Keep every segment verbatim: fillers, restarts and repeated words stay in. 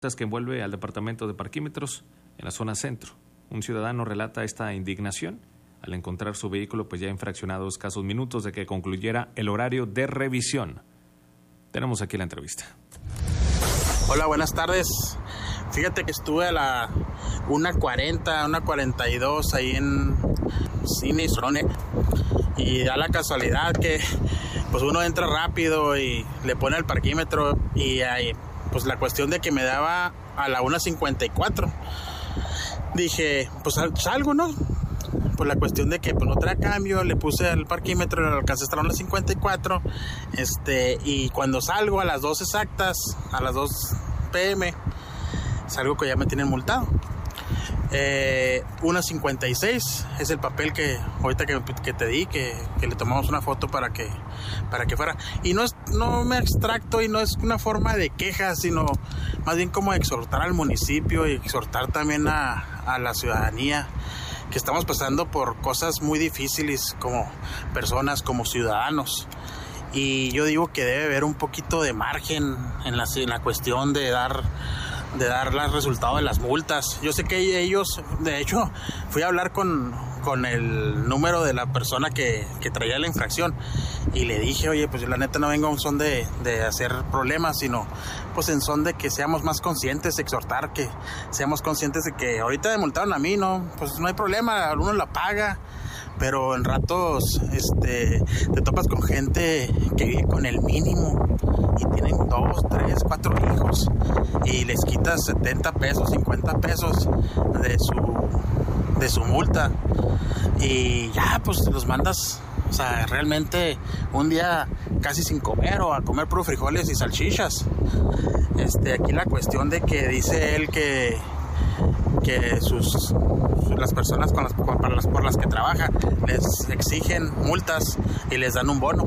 que envuelve al departamento de parquímetros en la zona centro. Un ciudadano relata esta indignación al encontrar su vehículo pues ya infraccionado a escasos minutos de que concluyera el horario de revisión. Tenemos aquí la entrevista. Hola, buenas tardes. Fíjate que estuve a la una cuarenta, una cuarenta y dos ahí en Cine Strone y da la casualidad que pues uno entra rápido y le pone el parquímetro y ahí pues la cuestión de que me daba a la una cincuenta y cuatro. Dije, pues salgo, ¿no? Pues la cuestión de que pues no traía cambio, le puse al parquímetro, le alcancé hasta la una cincuenta y cuatro, este, y cuando salgo a las dos exactas, a las dos pe eme, salgo que ya me tienen multado. Eh, una cincuenta y seis es el papel que ahorita que, que te di, que, que le tomamos una foto para que para que fuera, y no es no me extracto y no es una forma de queja, sino más bien como exhortar al municipio y exhortar también a, a la ciudadanía que estamos pasando por cosas muy difíciles como personas, como ciudadanos. Y yo digo que debe haber un poquito de margen en la, en la cuestión de dar de dar el resultado de las multas. Yo sé que ellos, de hecho, fui a hablar con, con el número de la persona que, que traía la infracción y le dije, oye, pues la neta no vengo en son de, de hacer problemas, sino pues en son de que seamos más conscientes, exhortar que seamos conscientes de que ahorita me multaron a mí, no, pues no hay problema, uno la paga, pero en ratos este, te topas con gente que vive con el mínimo y tienen dos, tres, cuatro hijos y les quitas setenta pesos, cincuenta pesos de su, de su multa y ya pues los mandas, o sea, realmente un día casi sin comer o a comer puro frijoles y salchichas. Este, aquí la cuestión de que dice él que que sus las personas con las, con, para las, por las que trabaja les exigen multas y les dan un bono.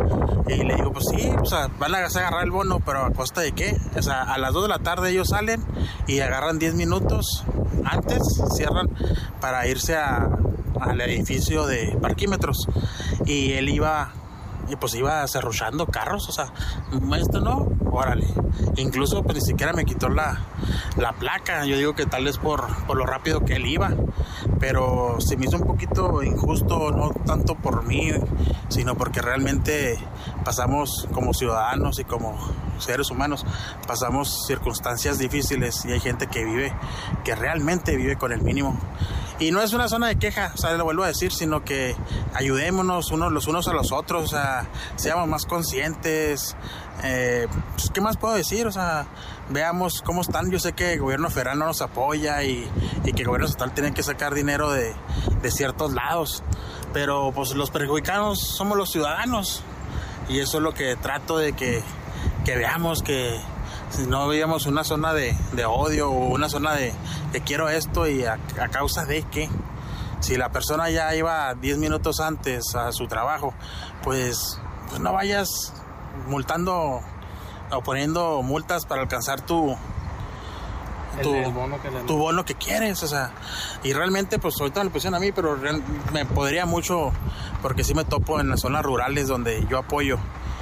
Y le digo, pues sí, o sea, van a agarrar el bono, pero ¿a costa de qué? O sea, a las dos de la tarde ellos salen y agarran diez minutos antes, cierran para irse a, al edificio de parquímetros. Y él iba, y pues iba cerruchando carros, o sea, esto no, órale. Incluso pues ni siquiera me quitó la, la placa. Yo digo que tal vez por, por lo rápido que él iba, pero se me hizo un poquito injusto, no tanto por mí, sino porque realmente pasamos como ciudadanos y como seres humanos, pasamos circunstancias difíciles y hay gente que vive, que realmente vive con el mínimo. Y no es una zona de queja, o sea, lo vuelvo a decir, sino que ayudémonos unos los unos a los otros, o sea, seamos más conscientes. Eh, pues, ¿qué más puedo decir? O sea, veamos cómo están. Yo sé que el gobierno federal no nos apoya y, y que el gobierno estatal tiene que sacar dinero de, de ciertos lados, pero pues los perjudicados somos los ciudadanos y eso es lo que trato de que, que veamos, que si no veíamos una zona de, de odio o una zona de, de quiero esto y a, a causa de qué. Si la persona ya iba diez minutos antes a su trabajo, pues, pues no vayas multando o poniendo multas para alcanzar tu tu, el, el bono que le... tu bono que quieres, o sea, y realmente pues ahorita me lo pusieron a mí, pero real, me podría mucho porque sí me topo en las zonas rurales donde yo apoyo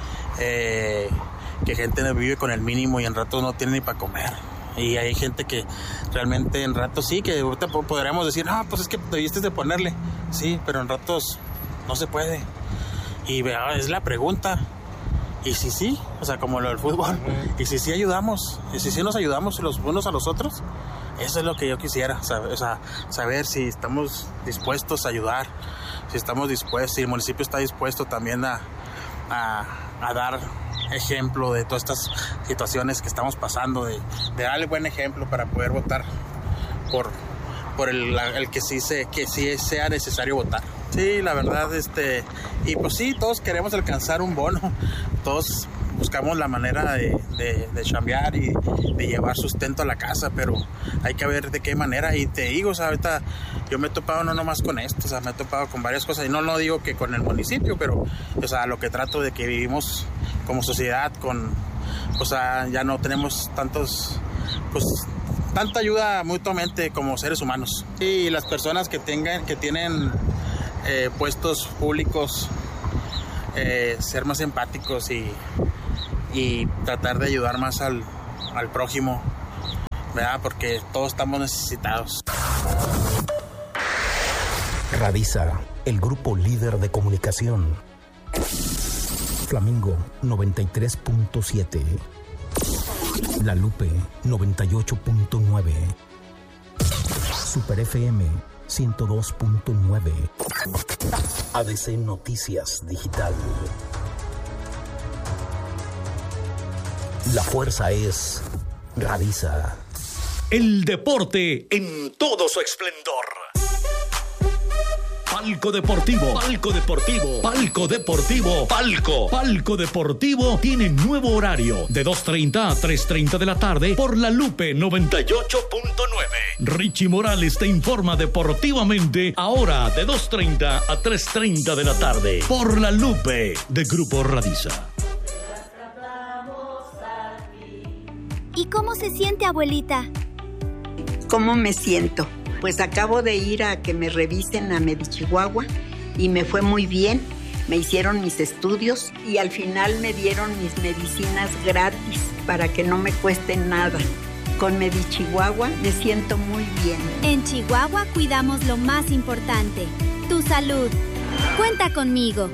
eh, que gente vive con el mínimo y en ratos no tiene ni para comer. Y hay gente que realmente en ratos sí, que ahorita podríamos decir, no, pues es que debiste de ponerle. Sí, pero en ratos no se puede. Y vea, es la pregunta. Y si sí, o sea, como lo del fútbol. Uh-huh. Y si sí ayudamos, y si sí nos ayudamos los unos a los otros. Eso es lo que yo quisiera, saber, o sea, saber si estamos dispuestos a ayudar, si estamos dispuestos, si el municipio está dispuesto también a, a, a dar ejemplo de todas estas situaciones que estamos pasando, de, de darle buen ejemplo para poder votar por, por el, la, el que sí se, que sí sea necesario votar. Sí, la verdad, este, y pues sí, todos queremos alcanzar un bono, todos buscamos la manera de, de, de chambear y de llevar sustento a la casa, pero hay que ver de qué manera. Y te digo, o sea, ahorita yo me he topado no nomás con esto, o sea, me he topado con varias cosas, y no lo digo que con el municipio, pero, o sea, lo que trato de que vivimos como sociedad, con, o sea, ya no tenemos tantos, pues, tanta ayuda mutuamente como seres humanos. Y las personas que tengan, que tienen eh, puestos públicos, eh, ser más empáticos y, y tratar de ayudar más al, al prójimo. ¿verdad? Porque todos estamos necesitados. Radisa, el grupo líder de comunicación. Flamingo noventa y tres punto siete. La Lupe noventa y ocho punto nueve. Super F M ciento dos punto nueve. A D C Noticias Digital. La fuerza es Radisa. El deporte en todo su esplendor. Palco Deportivo, Palco Deportivo, Palco Deportivo, Palco. Palco Deportivo tiene nuevo horario de dos treinta a tres treinta de la tarde por La Lupe noventa y ocho punto nueve. Richie Morales te informa deportivamente ahora de dos treinta a tres treinta de la tarde por La Lupe de Grupo Radisa. ¿Y cómo se siente, abuelita? ¿Cómo me siento? Pues acabo de ir a que me revisen a Medichihuahua y me fue muy bien. Me hicieron mis estudios y al final me dieron mis medicinas gratis para que no me cuesten nada. Con Medichihuahua me siento muy bien. En Chihuahua cuidamos lo más importante, tu salud. Cuenta conmigo.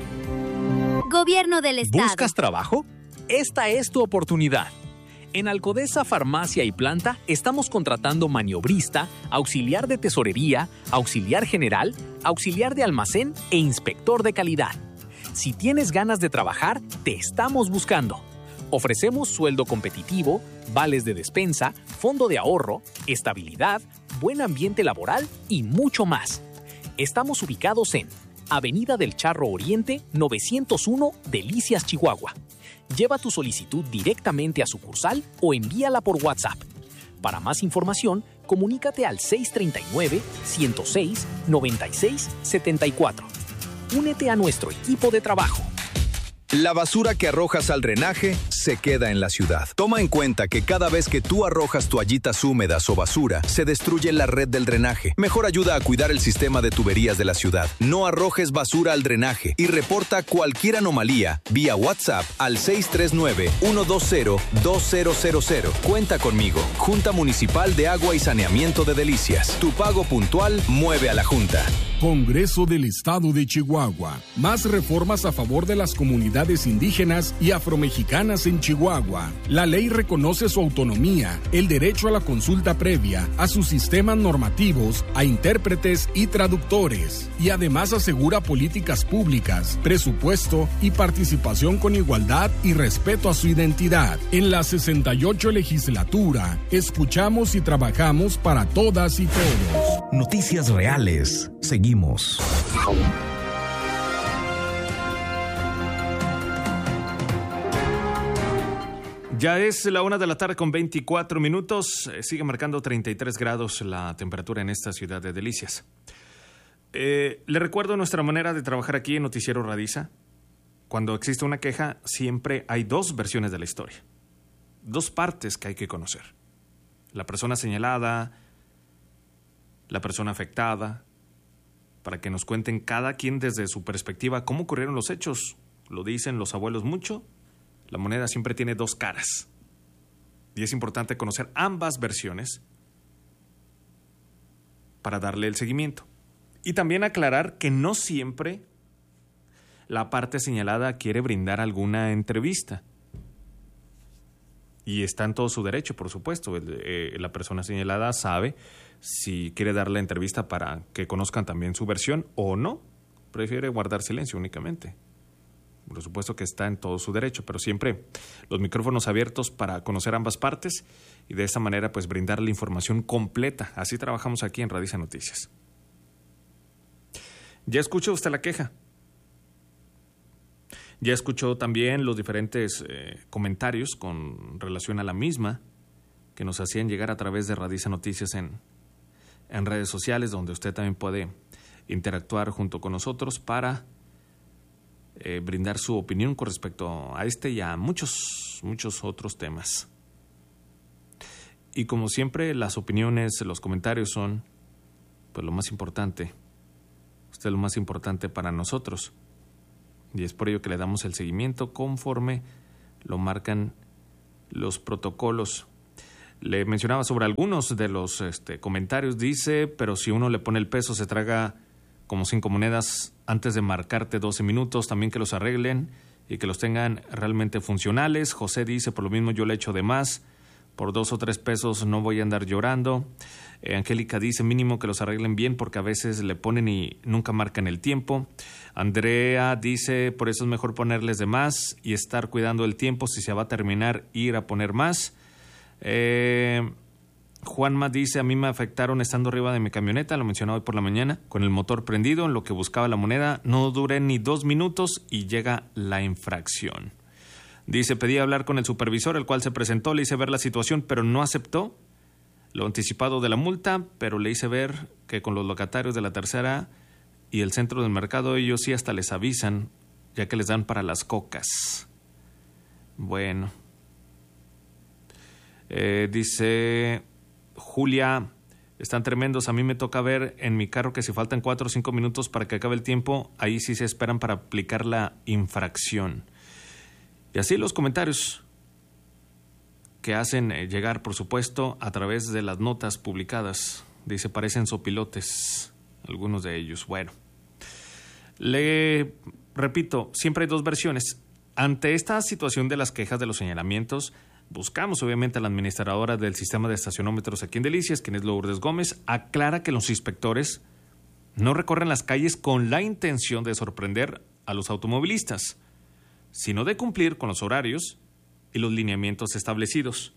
Gobierno del Estado. ¿Buscas trabajo? Esta es tu oportunidad. En Alcodesa Farmacia y Planta estamos contratando maniobrista, auxiliar de tesorería, auxiliar general, auxiliar de almacén e inspector de calidad. Si tienes ganas de trabajar, te estamos buscando. Ofrecemos sueldo competitivo, vales de despensa, fondo de ahorro, estabilidad, buen ambiente laboral y mucho más. Estamos ubicados en Avenida del Charro Oriente, novecientos uno, Delicias, Chihuahua. Lleva tu solicitud directamente a sucursal o envíala por WhatsApp. Para más información, comunícate al seis treinta y nueve, ciento seis, noventa y seis, setenta y cuatro. Únete a nuestro equipo de trabajo. La basura que arrojas al drenaje se queda en la ciudad. Toma en cuenta que cada vez que tú arrojas toallitas húmedas o basura, se destruye la red del drenaje. Mejor ayuda a cuidar el sistema de tuberías de la ciudad. No arrojes basura al drenaje y reporta cualquier anomalía vía WhatsApp al seis tres nueve, uno dos cero, dos cero cero cero. Cuenta conmigo. Junta Municipal de Agua y Saneamiento de Delicias. Tu pago puntual mueve a la Junta. Congreso del Estado de Chihuahua. Más reformas a favor de las comunidades indígenas y afromexicanas en Chihuahua. La ley reconoce su autonomía, el derecho a la consulta previa, a sus sistemas normativos, a intérpretes y traductores. Y además asegura políticas públicas, presupuesto y participación con igualdad y respeto a su identidad. En la sesenta y ocho legislatura, escuchamos y trabajamos para todas y todos. Noticias reales. Seguimos. Ya es la una de la tarde con veinticuatro minutos. Eh, sigue marcando treinta y tres grados la temperatura en esta ciudad de Delicias. Eh, le recuerdo nuestra manera de trabajar aquí en Noticiero Radisa. Cuando existe una queja, siempre hay dos versiones de la historia. Dos partes que hay que conocer. La persona señalada, la persona afectada, para que nos cuenten cada quien desde su perspectiva cómo ocurrieron los hechos. Lo dicen los abuelos mucho, la moneda siempre tiene dos caras. Y es importante conocer ambas versiones para darle el seguimiento. Y también aclarar que no siempre la parte señalada quiere brindar alguna entrevista. Y está en todo su derecho, por supuesto. El, eh, la persona señalada sabe si quiere dar la entrevista para que conozcan también su versión o no. Prefiere guardar silencio únicamente. Por supuesto que está en todo su derecho, pero siempre los micrófonos abiertos para conocer ambas partes y de esa manera pues brindar la información completa. Así trabajamos aquí en Radisa Noticias. ¿Ya escuchó usted la queja? Ya escuchó también los diferentes eh, comentarios con relación a la misma que nos hacían llegar a través de Radisa Noticias en, en redes sociales, donde usted también puede interactuar junto con nosotros para eh, brindar su opinión con respecto a este y a muchos, muchos otros temas. Y como siempre, las opiniones, los comentarios son pues lo más importante. Usted es lo más importante para nosotros. Y es por ello que le damos el seguimiento conforme lo marcan los protocolos. Le mencionaba sobre algunos de los este, comentarios, dice, pero si uno le pone el peso se traga como cinco monedas antes de marcarte doce minutos, también que los arreglen y que los tengan realmente funcionales. José dice, por lo mismo yo le echo de más, por dos o tres pesos no voy a andar llorando. Eh, Angélica dice, mínimo que los arreglen bien porque a veces le ponen y nunca marcan el tiempo. Andrea dice, por eso es mejor ponerles de más y estar cuidando el tiempo, si se va a terminar, ir a poner más. Eh, Juanma dice, a mí me afectaron estando arriba de mi camioneta, lo mencioné hoy por la mañana, con el motor prendido, en lo que buscaba la moneda, no duré ni dos minutos y llega la infracción. Dice, pedí hablar con el supervisor, el cual se presentó, le hice ver la situación, pero no aceptó lo anticipado de la multa, pero le hice ver que con los locatarios de la tercera y el centro del mercado, ellos sí hasta les avisan, ya que les dan para las cocas. Bueno. Eh, dice Julia, están tremendos, a mí me toca ver en mi carro que si faltan cuatro o cinco minutos para que acabe el tiempo, ahí sí se esperan para aplicar la infracción. Y así los comentarios que hacen llegar, por supuesto, a través de las notas publicadas. Dice, parecen sopilotes, algunos de ellos. Bueno, le repito, siempre hay dos versiones. Ante esta situación de las quejas, de los señalamientos, buscamos obviamente a la administradora del sistema de estacionómetros aquí en Delicias, quien es Lourdes Gómez, aclara que los inspectores no recorren las calles con la intención de sorprender a los automovilistas, sino de cumplir con los horarios y los lineamientos establecidos.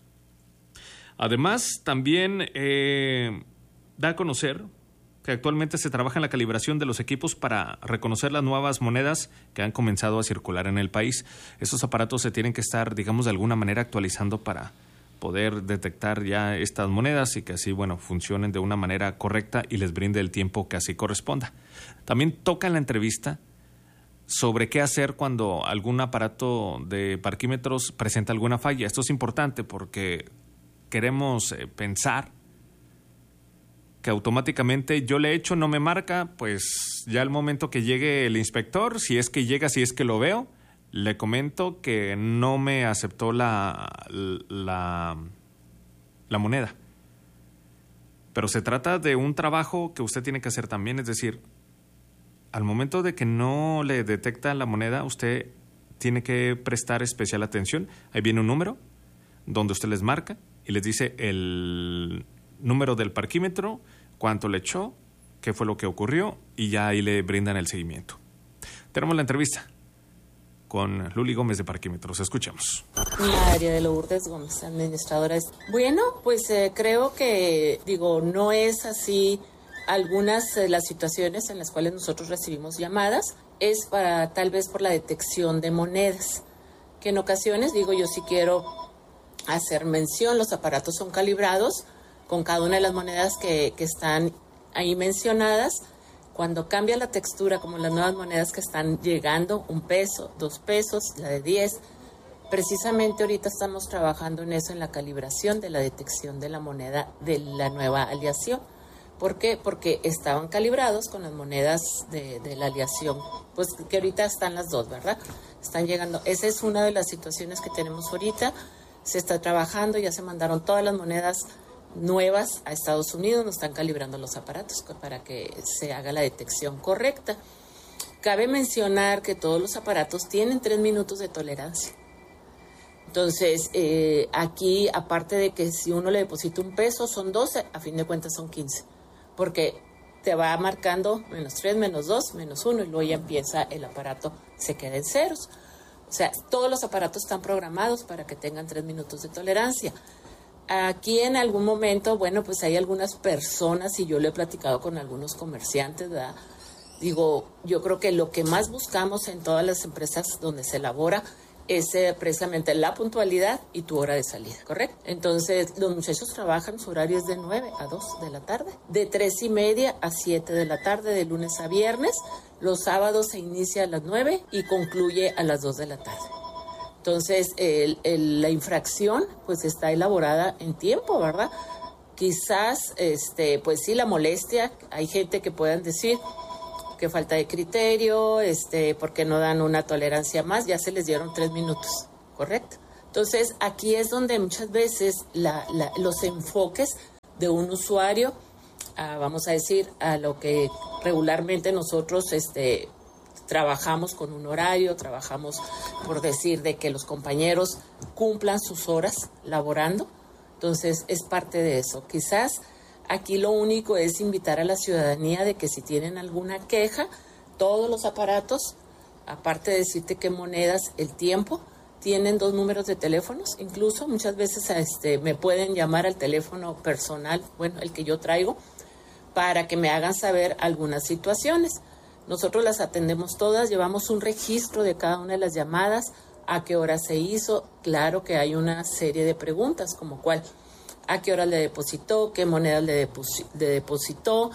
Además, también eh, da a conocer que actualmente se trabaja en la calibración de los equipos para reconocer las nuevas monedas que han comenzado a circular en el país. Estos aparatos se tienen que estar, digamos, de alguna manera actualizando para poder detectar ya estas monedas y que así, bueno, funcionen de una manera correcta y les brinde el tiempo que así corresponda. También toca en la entrevista sobre qué hacer cuando algún aparato de parquímetros presenta alguna falla. Esto es importante porque queremos eh, pensar que automáticamente yo le echo, no me marca, pues ya al momento que llegue el inspector, si es que llega, si es que lo veo, le comento que no me aceptó la, la, la moneda. Pero se trata de un trabajo que usted tiene que hacer también, es decir, al momento de que no le detecta la moneda, usted tiene que prestar especial atención. Ahí viene un número donde usted les marca y les dice el número del parquímetro, cuánto le echó, qué fue lo que ocurrió y ya ahí le brindan el seguimiento. Tenemos la entrevista con Luli Gómez de Parquímetros. Escuchamos. María de Lourdes Gómez, administradora. Bueno, pues eh, creo que, digo, no es así algunas de las situaciones en las cuales nosotros recibimos llamadas, es para tal vez por la detección de monedas, que en ocasiones, digo, yo sí quiero hacer mención, los aparatos son calibrados con cada una de las monedas que, que están ahí mencionadas. Cuando cambia la textura, como las nuevas monedas que están llegando, un peso, dos pesos, la de diez, precisamente ahorita estamos trabajando en eso, en la calibración de la detección de la moneda de la nueva aleación. ¿Por qué? Porque estaban calibrados con las monedas de, de la aleación, pues que ahorita están las dos, ¿verdad? Están llegando. Esa es una de las situaciones que tenemos ahorita. Se está trabajando, ya se mandaron todas las monedas nuevas a Estados Unidos, nos están calibrando los aparatos para que se haga la detección correcta. Cabe mencionar que todos los aparatos tienen tres minutos de tolerancia. Entonces, eh, aquí, aparte de que si uno le deposita un peso, son doce, a fin de cuentas son quince. Porque te va marcando menos tres, menos dos, menos uno, y luego ya empieza el aparato, se queda en ceros. O sea, todos los aparatos están programados para que tengan tres minutos de tolerancia. Aquí en algún momento, bueno, pues hay algunas personas, y yo lo he platicado con algunos comerciantes, ¿verdad? Digo, yo creo que lo que más buscamos en todas las empresas donde se elabora es eh, precisamente la puntualidad y tu hora de salida, ¿correcto? Entonces, los muchachos trabajan, su horario es de nueve a dos de la tarde, de tres y media a siete de la tarde, de lunes a viernes. Los sábados se inicia a las nueve y concluye a las dos de la tarde. Entonces, el, el, la infracción pues está elaborada en tiempo, ¿verdad? Quizás, este, pues sí, la molestia, hay gente que puedan decir que falta de criterio, este, porque no dan una tolerancia más, ya se les dieron tres minutos, ¿correcto? Entonces, aquí es donde muchas veces la, la, los enfoques de un usuario, a, vamos a decir, a lo que regularmente nosotros este, trabajamos con un horario, trabajamos por decir de que los compañeros cumplan sus horas laborando. Entonces, es parte de eso. Quizás aquí lo único es invitar a la ciudadanía de que si tienen alguna queja, todos los aparatos, aparte de decirte qué monedas, el tiempo, tienen dos números de teléfonos. Incluso muchas veces este, me pueden llamar al teléfono personal, bueno, el que yo traigo, para que me hagan saber algunas situaciones. Nosotros las atendemos todas, llevamos un registro de cada una de las llamadas, a qué hora se hizo. Claro que hay una serie de preguntas, como cuál, a qué hora le depositó, qué monedas le, deposi- le depositó,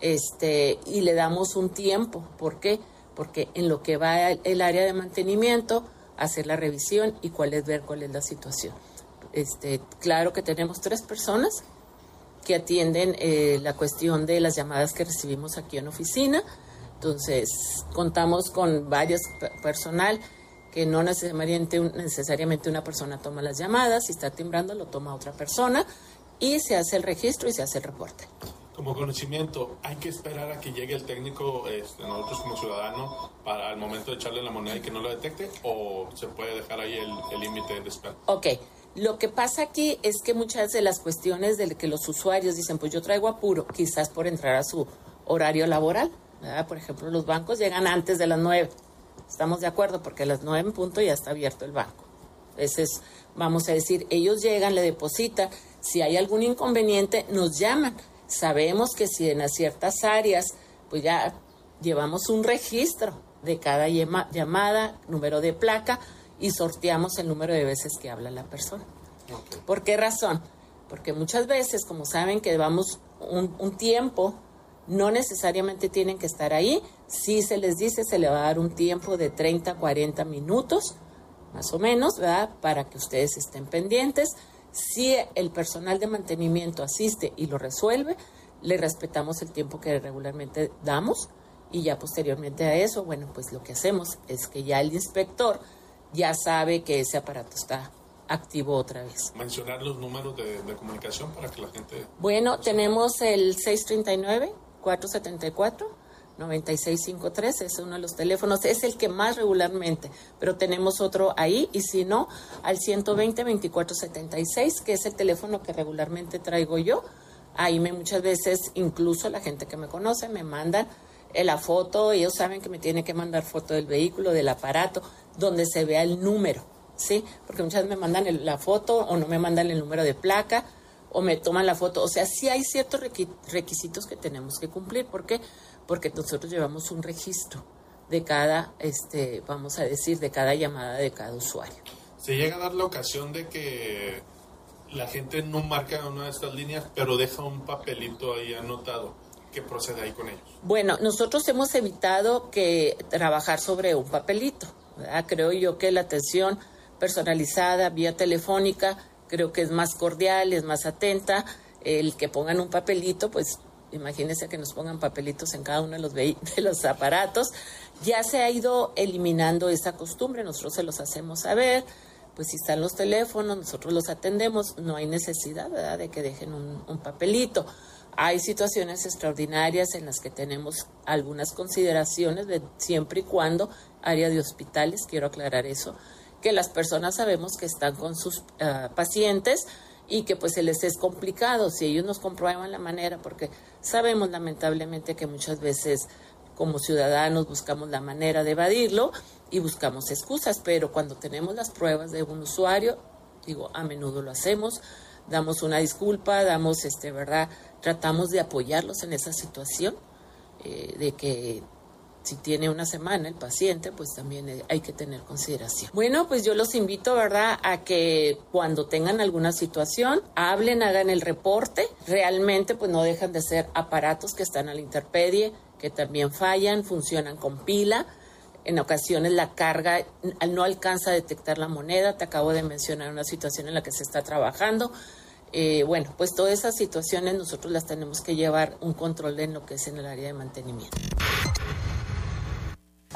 este, y le damos un tiempo. ¿Por qué? Porque en lo que va el área de mantenimiento, hacer la revisión y cuál es ver cuál es la situación. Este, claro que tenemos tres personas que atienden eh, la cuestión de las llamadas que recibimos aquí en oficina. Entonces, contamos con varios personal que no necesariamente, necesariamente una persona toma las llamadas. Si está timbrando, lo toma otra persona y se hace el registro y se hace el reporte. Como conocimiento, ¿hay que esperar a que llegue el técnico, este, nosotros como ciudadanos, para el momento de echarle la moneda y que no lo detecte? ¿O se puede dejar ahí el límite de espera? Ok. Lo que pasa aquí es que muchas de las cuestiones de que los usuarios dicen, pues yo traigo apuro, quizás por entrar a su horario laboral, ¿verdad? Por ejemplo, los bancos llegan antes de las nueve. Estamos de acuerdo, porque a las nueve en punto ya está abierto el banco. Ese es, vamos a decir, ellos llegan, le depositan. Si hay algún inconveniente, nos llaman. Sabemos que si en ciertas áreas, pues ya llevamos un registro de cada llama, llamada, número de placa, y sorteamos el número de veces que habla la persona. Okay. ¿Por qué razón? Porque muchas veces, como saben que llevamos un, un tiempo, no necesariamente tienen que estar ahí. Si se les dice, se le va a dar un tiempo de treinta, cuarenta minutos, más o menos, ¿verdad? Para que ustedes estén pendientes. Si el personal de mantenimiento asiste y lo resuelve, le respetamos el tiempo que regularmente damos, y ya posteriormente a eso, bueno, pues lo que hacemos es que ya el inspector ya sabe que ese aparato está activo otra vez. Mencionar los números de, de comunicación para que la gente... Bueno, tenemos el seis tres nueve, cuatro siete cuatro, nueve seis cinco tres, es uno de los teléfonos, es el que más regularmente, pero tenemos otro ahí, y si no, al ciento veinte, veinticuatro setenta y seis, que es el teléfono que regularmente traigo yo. Ahí me muchas veces, incluso la gente que me conoce, me mandan la foto, ellos saben que me tienen que mandar foto del vehículo, del aparato, donde se vea el número, ¿sí? Porque muchas veces me mandan el, la foto, o no me mandan el número de placa, o me toman la foto. O sea, sí hay ciertos requisitos que tenemos que cumplir. ¿Por qué? Porque nosotros llevamos un registro de cada, este, vamos a decir, de cada llamada de cada usuario. ¿Se llega a dar la ocasión de que la gente no marca una de estas líneas, pero deja un papelito ahí anotado? ¿Qué procede ahí con ellos? Bueno, nosotros hemos evitado que trabajar sobre un papelito, ¿verdad? Creo yo que la atención personalizada vía telefónica creo que es más cordial, es más atenta. El que pongan un papelito, pues imagínense que nos pongan papelitos en cada uno de los, de los aparatos. Ya se ha ido eliminando esa costumbre, nosotros se los hacemos saber. Pues si están los teléfonos, nosotros los atendemos, no hay necesidad, ¿verdad?, de que dejen un, un papelito. Hay situaciones extraordinarias en las que tenemos algunas consideraciones, de siempre y cuando área de hospitales, quiero aclarar eso, que las personas sabemos que están con sus uh, pacientes y que pues se les es complicado si ellos nos comprueban la manera, porque sabemos lamentablemente que muchas veces como ciudadanos buscamos la manera de evadirlo y buscamos excusas, pero cuando tenemos las pruebas de un usuario, digo, a menudo lo hacemos, damos una disculpa, damos, este, ¿verdad?, tratamos de apoyarlos en esa situación, eh, de que si tiene una semana el paciente, pues también hay que tener consideración. Bueno, pues yo los invito, ¿verdad?, a que cuando tengan alguna situación, hablen, hagan el reporte. Realmente, pues no dejan de ser aparatos que están a la intemperie, que también fallan, funcionan con pila. En ocasiones la carga no alcanza a detectar la moneda. Te acabo de mencionar una situación en la que se está trabajando. Eh, bueno, pues todas esas situaciones nosotros las tenemos que llevar un control en lo que es en el área de mantenimiento.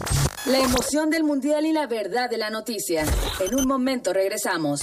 La emoción del mundial y la verdad de la noticia. En un momento regresamos.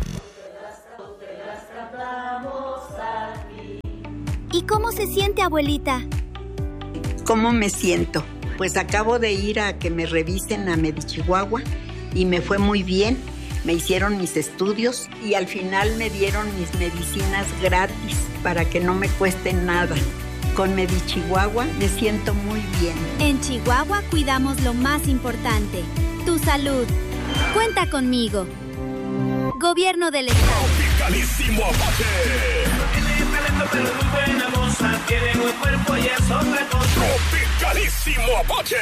¿Y cómo se siente, abuelita? ¿Cómo me siento? Pues acabo de ir a que me revisen a Medichihuahua y me fue muy bien. Me hicieron mis estudios y al final me dieron mis medicinas gratis para que no me cueste nada. Con Medichihuahua me siento muy bien. En Chihuahua cuidamos lo más importante, tu salud. Cuenta conmigo. Gobierno del Estado. Tropicalísimo Apache. Tiene talento pero muy buena moza. Tiene buen cuerpo y es otra cosa. Tropicalísimo Apache.